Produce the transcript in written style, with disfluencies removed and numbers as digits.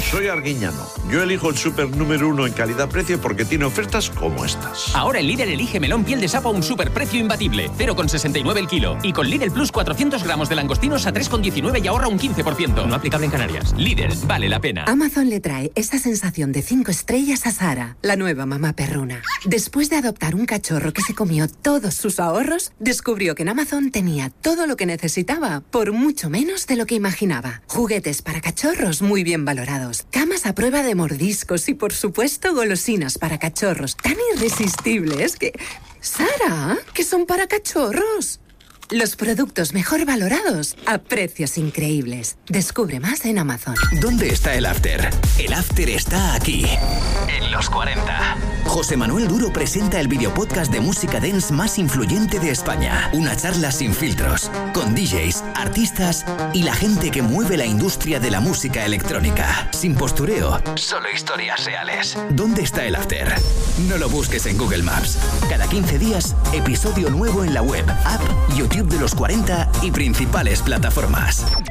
Soy Arguiñano. Yo elijo el súper número 1 en calidad-precio porque tiene ofertas como estas. Ahora en Lidl elige melón piel de sapo a un superprecio imbatible. 0,69 el kilo. Y con Lidl Plus 400 gramos de langostinos a 3,19 y ahorra un 15%. No aplicable en Canarias. Lidl, vale la pena. Amazon le trae esa sensación de 5 estrellas a Sara, la nueva mamá perruna. Después de adoptar un cachorro que se comió todos sus ahorros, descubrió que en Amazon tenía todo lo que necesitaba por mucho menos de lo que imaginaba. Juguetes para cachorros muy bien valorados, camas a prueba de mordiscos y, por supuesto, golosinas para cachorros tan irresistibles que... ¡Sara! ¡Que son para cachorros! Los productos mejor valorados a precios increíbles. Descubre más en Amazon. ¿Dónde está el after? El after está aquí, en Los 40. José Manuel Duro presenta el videopodcast de música dance más influyente de España. Una charla sin filtros, con DJs, artistas y la gente que mueve la industria de la música electrónica. Sin postureo, solo historias reales. ¿Dónde está el after? No lo busques en Google Maps. Cada 15 días, episodio nuevo en la web, app, YouTube de Los 40 y principales plataformas.